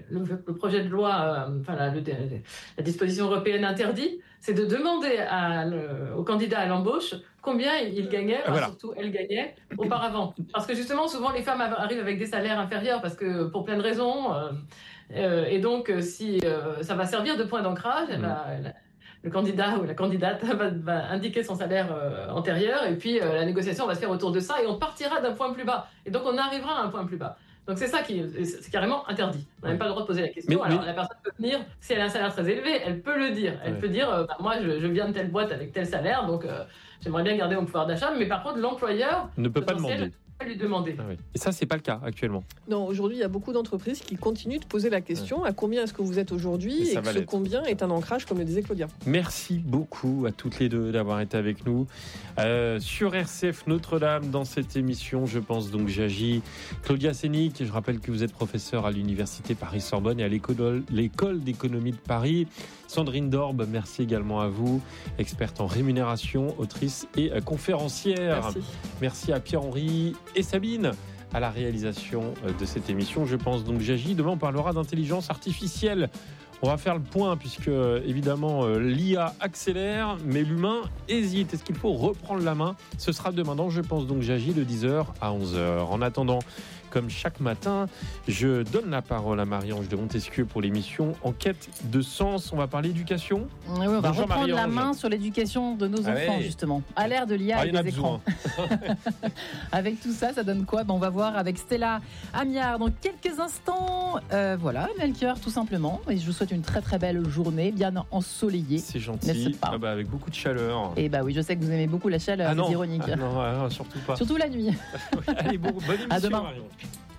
le projet de loi, la disposition européenne interdit, c'est de demander au candidat à l'embauche combien il gagnait, surtout elle gagnait auparavant. Parce que justement, souvent les femmes arrivent avec des salaires inférieurs parce que pour plein de raisons. Et donc, si ça va servir de point d'ancrage, le candidat ou la candidate va indiquer son salaire antérieur, et puis la négociation va se faire autour de ça, et on partira d'un point plus bas. Et donc, on arrivera à un point plus bas. Donc, c'est ça c'est carrément interdit. On n'a même pas le droit de poser la question. Alors, la personne peut venir, si elle a un salaire très élevé, elle peut le dire. Elle peut dire, moi, je viens de telle boîte avec tel salaire, donc j'aimerais bien garder mon pouvoir d'achat. Mais par contre, l'employeur ne peut pas demander. Lui demander. Ah oui. Et ça, c'est pas le cas actuellement. Non, aujourd'hui, il y a beaucoup d'entreprises qui continuent de poser la question à combien est-ce que vous êtes aujourd'hui, et que ce combien est un ancrage, comme le disait Claudia. Merci beaucoup à toutes les deux d'avoir été avec nous sur RCF Notre-Dame dans cette émission. Je pense donc j'agis. Claudia Sénic, je rappelle que vous êtes professeure à l'université Paris-Sorbonne et à l'école d'économie de Paris. Sandrine Dorbe, merci également à vous, experte en rémunération, autrice et conférencière. Merci à Pierre-Henri et Sabine à la réalisation de cette émission. Je pense donc j'agis. Demain, on parlera d'intelligence artificielle. On va faire le point puisque, évidemment, l'IA accélère, mais l'humain hésite. Est-ce qu'il faut reprendre la main ? Ce sera demain dans Je pense donc j'agis de 10h à 11h. En attendant, comme chaque matin, je donne la parole à Marie-Ange de Montesquieu pour l'émission Enquête de sens. On va parler éducation. Oui, on va reprendre la main sur l'éducation de nos enfants, justement. À l'ère de l'IA et des écrans. Avec tout ça, ça donne quoi ? On va voir avec Stella Amiard dans quelques instants. Voilà, Melchior, tout simplement. Et je vous souhaite une très très belle journée, bien ensoleillée. C'est gentil. Avec beaucoup de chaleur. Et oui, je sais que vous aimez beaucoup la chaleur, c'est ironique. Non, surtout pas. Surtout la nuit. Allez, bonne émission. À demain. Marion.